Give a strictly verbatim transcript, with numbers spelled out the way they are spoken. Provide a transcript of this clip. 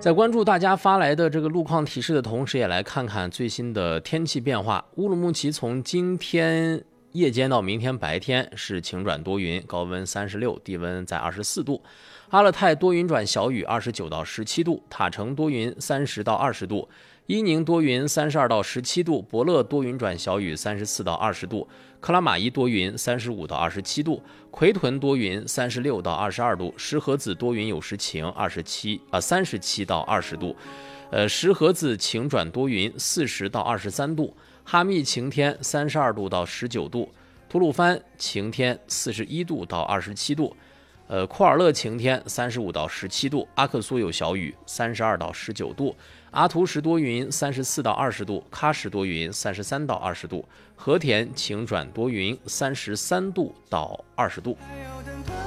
在关注大家发来的这个路况提示的同时，也来看看最新的天气变化。乌鲁木齐从今天夜间到明天白天是晴转多云，高温三十六，低温在二十四度。阿勒泰多云转小雨，二十九到十七度。塔城多云，三十到二十度。伊宁多云，三十二到十七度。博乐多云转小雨，三十四到二十度。克拉玛依多云，三十五到二十七度。奎屯多云，三十六到二十二度。石河子多云有时晴，二十七啊三十七到二十度。呃，石河子晴转多云，四十到二十三度。哈密晴天，三十二度到十九度。吐鲁番晴天，四十一度到二十七度。呃，库尔勒晴天，三十五到十七度。阿克苏有小雨，三十二到十九度。阿图什多云，三十四到二十度。喀什多云，三十三到二十度。和田晴转多云，三十三度到二十度。